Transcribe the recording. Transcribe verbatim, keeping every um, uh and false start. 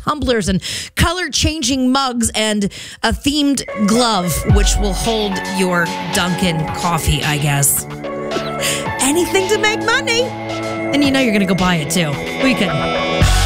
tumblers and color-changing mugs and a themed glove, which will hold your Dunkin' coffee, I guess. Anything to make money. And you know you're going to go buy it, too. We could.